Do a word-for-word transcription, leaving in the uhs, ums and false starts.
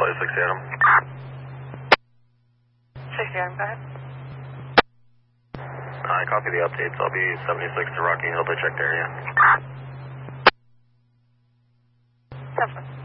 Flight sixty Adam. sixty Adam, go ahead. I copy the updates. I'll be seventy-six to Rocky Hill to check the area. ten four.